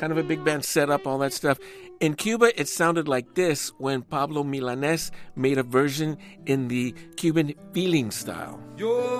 kind of a big band setup, all that stuff. In Cuba, it sounded like this when Pablo Milanés made a version in the Cuban feeling style. Yo